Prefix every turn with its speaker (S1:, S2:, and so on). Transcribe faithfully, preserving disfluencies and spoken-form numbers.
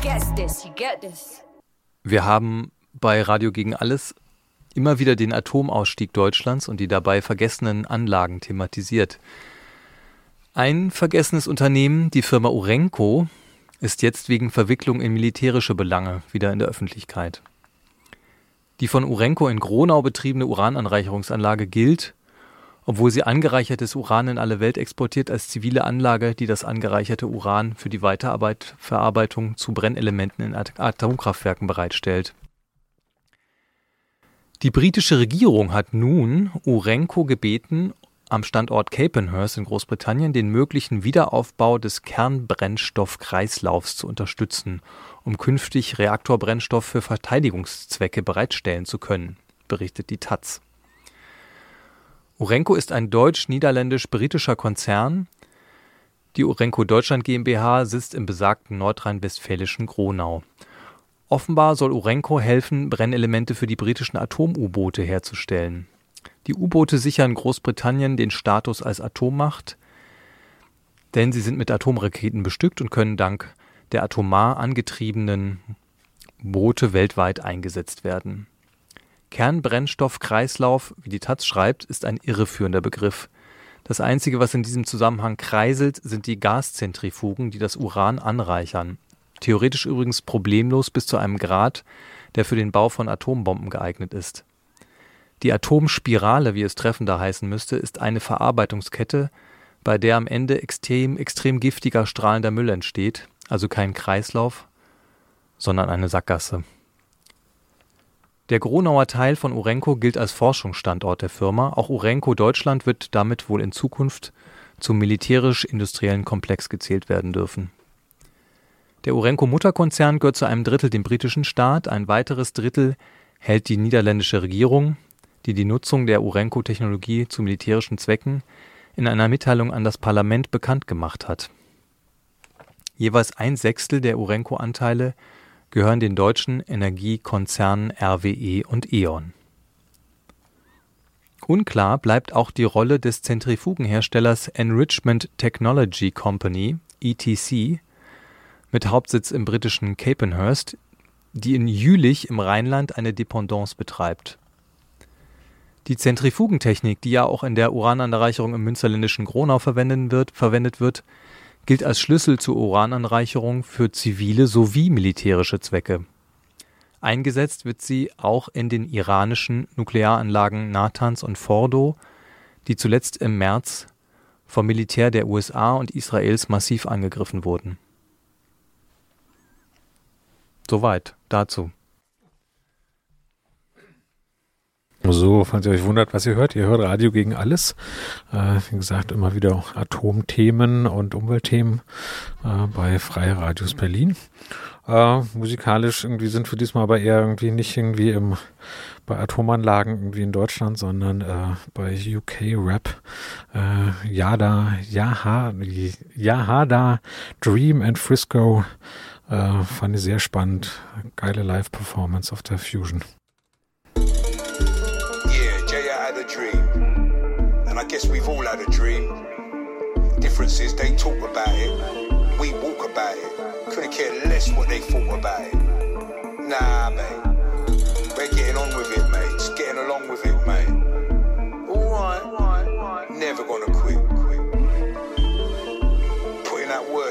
S1: Wir haben bei Radio gegen alles immer wieder den Atomausstieg Deutschlands und die dabei vergessenen Anlagen thematisiert. Ein vergessenes Unternehmen, die Firma Urenco, ist jetzt wegen Verwicklung in militärische Belange wieder in der Öffentlichkeit. Die von Urenco in Gronau betriebene Urananreicherungsanlage gilt, obwohl sie angereichertes Uran in alle Welt exportiert, als zivile Anlage, die das angereicherte Uran für die Weiterverarbeitung zu Brennelementen in Atomkraftwerken bereitstellt. Die britische Regierung hat nun Urenco gebeten, am Standort Capenhurst in Großbritannien den möglichen Wiederaufbau des Kernbrennstoffkreislaufs zu unterstützen, um künftig Reaktorbrennstoff für Verteidigungszwecke bereitstellen zu können, berichtet die Taz. Urenco ist ein deutsch-niederländisch-britischer Konzern. Die Urenco Deutschland GmbH sitzt im besagten nordrhein-westfälischen Gronau. Offenbar soll Urenco helfen, Brennelemente für die britischen Atom-U-Boote herzustellen. Die U-Boote sichern Großbritannien den Status als Atommacht, denn sie sind mit Atomraketen bestückt und können dank der atomar angetriebenen Boote weltweit eingesetzt werden. Kernbrennstoffkreislauf, wie die Taz schreibt, ist ein irreführender Begriff. Das Einzige, was in diesem Zusammenhang kreiselt, sind die Gaszentrifugen, die das Uran anreichern. Theoretisch übrigens problemlos bis zu einem Grad, der für den Bau von Atombomben geeignet ist. Die Atomspirale, wie es treffender heißen müsste, ist eine Verarbeitungskette, bei der am Ende extrem, extrem giftiger strahlender Müll entsteht, also kein Kreislauf, sondern eine Sackgasse. Der Gronauer Teil von Urenco gilt als Forschungsstandort der Firma. Auch Urenco Deutschland wird damit wohl in Zukunft zum militärisch-industriellen Komplex gezählt werden dürfen. Der Urenco-Mutterkonzern gehört zu einem Drittel dem britischen Staat, ein weiteres Drittel hält die niederländische Regierung, die die Nutzung der Urenco-Technologie zu militärischen Zwecken in einer Mitteilung an das Parlament bekannt gemacht hat. Jeweils ein Sechstel der Urenco-Anteile gehören den deutschen Energiekonzernen R W E und E.ON. Unklar bleibt auch die Rolle des Zentrifugenherstellers Enrichment Technology Company, E T C, mit Hauptsitz im britischen Capenhurst, die in Jülich im Rheinland eine Dependance betreibt. Die Zentrifugentechnik, die ja auch in der Urananreicherung im münsterländischen Gronau verwendet wird, verwendet wird, gilt als Schlüssel zur Urananreicherung für zivile sowie militärische Zwecke. Eingesetzt wird sie auch in den iranischen Nuklearanlagen Natanz und Fordo, die zuletzt im März vom Militär der U S A und Israels massiv angegriffen wurden. Soweit dazu.
S2: So, falls ihr euch wundert, was ihr hört, ihr hört Radio gegen alles. Äh, wie gesagt, immer wieder Atomthemen und Umweltthemen äh, bei Freie Radios Berlin. Äh, musikalisch irgendwie sind wir diesmal aber eher irgendwie nicht irgendwie im bei Atomanlagen irgendwie in Deutschland, sondern äh, bei U K-Rap. Äh, Yada, Yaha, Yahada, Dream and Frisco. Äh, fand ich sehr spannend. Geile Live-Performance auf der Fusion.
S3: A dream, and I guess we've all had a dream. Difference is they talk about it, we walk about it. Couldn't care less what they thought about it. Nah, mate, we're getting on with it, mate. Just getting along with it, mate. All right, never gonna